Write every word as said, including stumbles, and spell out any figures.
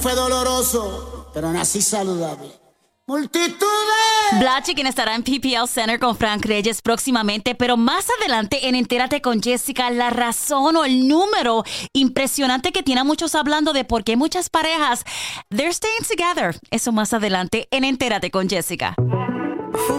Fue doloroso, pero nací saludable. Multitudes. Blatchy, quien estará en P P L Center con Frank Reyes próximamente, pero más adelante en Entérate con Jessica, la razón o el número impresionante que tiene a muchos hablando de por qué muchas parejas, they're staying together. Eso más adelante en Entérate con Jessica.